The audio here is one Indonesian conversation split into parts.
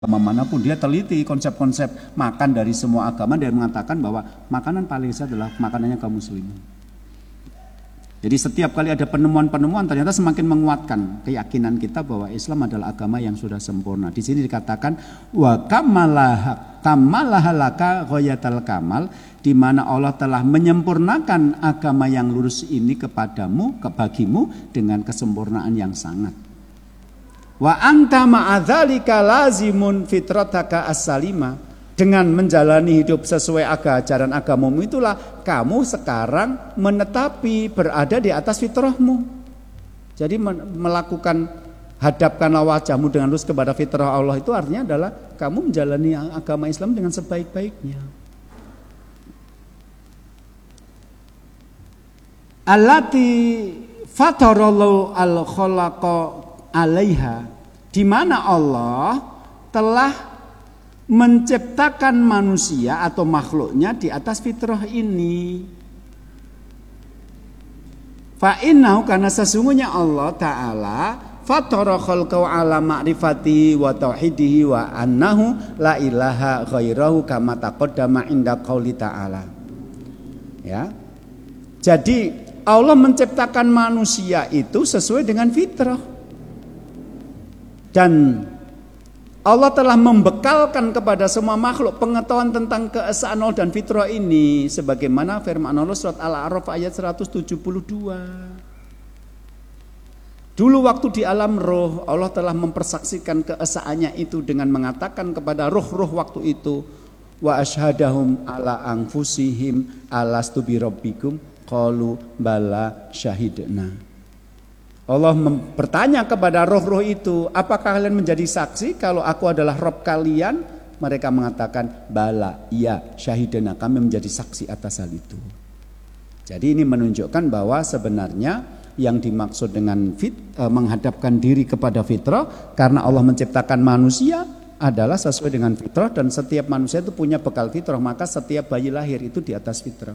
manapun dia teliti konsep-konsep makan dari semua agama dan mengatakan bahwa makanan paling sehat adalah makanannya kaum muslimin. Jadi setiap kali ada penemuan-penemuan ternyata semakin menguatkan keyakinan kita bahwa Islam adalah agama yang sudah sempurna. Di sini dikatakan wa kamalahalaka ghayatal kamal, di mana Allah telah menyempurnakan agama yang lurus ini kepadamu, bagimu dengan kesempurnaan yang sangat. Wa anta ma'adzalika lazimun fitrataka as-salima. Dengan menjalani hidup sesuai ajaran agamamu itulah kamu sekarang menetapi berada di atas fitrahmu. Jadi melakukan hadapkanlah wajahmu dengan lurus kepada fitrah Allah itu artinya adalah kamu menjalani agama Islam dengan sebaik-baiknya. Allati fatarallahu al-khalaqa 'alaiha, di mana Allah telah menciptakan manusia atau makhluknya di atas fitrah ini. Fa'innahu, karena sesungguhnya Allah Ta'ala fatara khalqahu ala ma'rifati wa tauhidihi wa annahu la ilaha ghairahu kama taqaddama inda qauli ta'ala. Ya. Jadi Allah menciptakan manusia itu sesuai dengan fitrah. Dan Allah telah membekalkan kepada semua makhluk pengetahuan tentang keesaan Allah dan fitrah ini, sebagaimana firman Allah surat Al-A'raf ayat 172. Dulu waktu di alam roh, Allah telah mempersaksikan keesaannya itu dengan mengatakan kepada roh-roh waktu itu, wa asyhadahum ala anfusihim alastu bi rabbikum qalu bala syahidna. Allah bertanya kepada roh-roh itu, apakah kalian menjadi saksi kalau aku adalah Rabb kalian? Mereka mengatakan, bala, iya, syahidana, kami menjadi saksi atas hal itu. Jadi ini menunjukkan bahwa sebenarnya yang dimaksud dengan menghadapkan diri kepada fitrah, karena Allah menciptakan manusia adalah sesuai dengan fitrah, dan setiap manusia itu punya bekal fitrah, maka setiap bayi lahir itu di atas fitrah.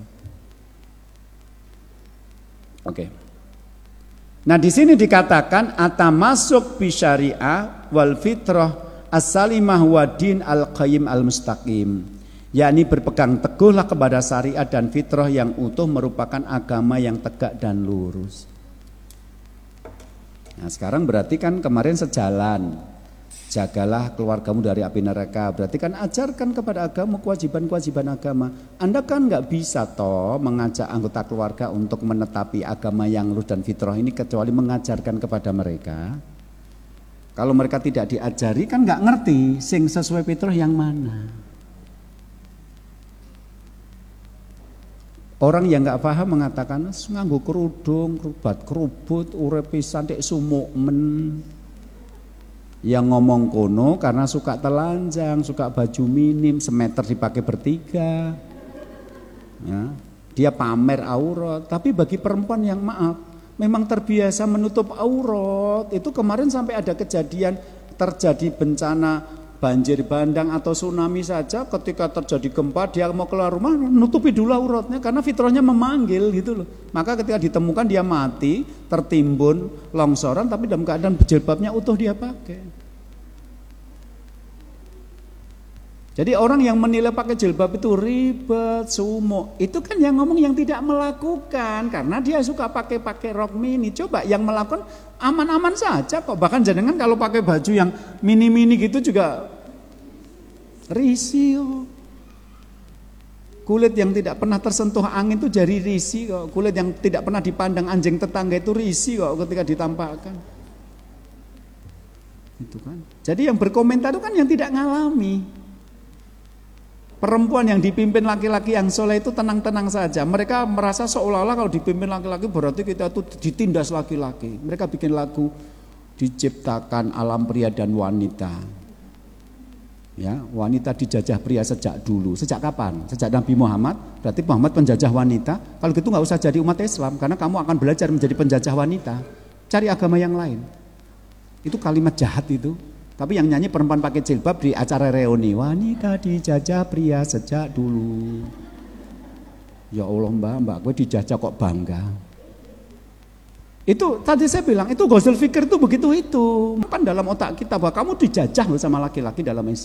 Oke. Nah di sini dikatakan atamasuk bi syariah wal fitrah as-salimah wa din al-qayyim al-mustaqim, yakni berpegang teguhlah kepada syariat dan fitrah yang utuh merupakan agama yang tegak dan lurus. Nah sekarang berarti kan kemarin sejalan, jagalah keluargamu dari api neraka, berarti kan ajarkan kepada agama kewajiban-kewajiban agama. Anda kan nggak bisa toh mengajak anggota keluarga untuk menetapi agama yang lurus dan fitrah ini kecuali mengajarkan kepada mereka. Kalau mereka tidak diajari kan nggak ngerti sing sesuai fitrah yang mana. Orang yang nggak paham mengatakan nganggo kerudung, rubat kerubut, urip pisan tek sumukmen. Yang ngomong kono karena suka telanjang, suka baju minim, semeter dipakai bertiga. Ya, dia pamer aurat. Tapi bagi perempuan yang maaf, memang terbiasa menutup aurat. Itu kemarin sampai ada kejadian terjadi bencana banjir bandang atau tsunami saja, ketika terjadi gempa dia mau keluar rumah nutupi dulu auratnya karena fitrahnya memanggil gitu loh. Maka ketika ditemukan dia mati, tertimbun longsoran tapi dalam keadaan jilbabnya utuh dia pakai. Jadi orang yang menilai pakai jilbab itu ribet, sumuk, itu kan yang ngomong yang tidak melakukan karena dia suka pakai rok mini. Coba yang melakukan aman-aman saja kok. Bahkan jangan kalau pakai baju yang mini-mini gitu juga risih. Kulit yang tidak pernah tersentuh angin itu jadi risih kok. Kulit yang tidak pernah dipandang anjing tetangga itu risih kok ketika ditampakkan. Itu kan. Jadi yang berkomentar itu kan yang tidak ngalami. Perempuan yang dipimpin laki-laki yang soleh itu tenang-tenang saja. Mereka merasa seolah-olah kalau dipimpin laki-laki berarti kita itu ditindas laki-laki. Mereka bikin lagu diciptakan alam pria dan wanita. Ya, wanita dijajah pria sejak dulu. Sejak kapan? Sejak Nabi Muhammad. Berarti Muhammad penjajah wanita. Kalau gitu nggak usah jadi umat Islam karena kamu akan belajar menjadi penjajah wanita. Cari agama yang lain. Itu kalimat jahat itu. Tapi yang nyanyi perempuan pakai jilbab di acara reuni, wanita dijajah pria sejak dulu. Ya Allah mbak gue dijajah kok bangga. Itu tadi saya bilang itu ghazul fikir itu begitu itu. Kan dalam otak kita bahwa kamu dijajah loh sama laki-laki dalam Islam.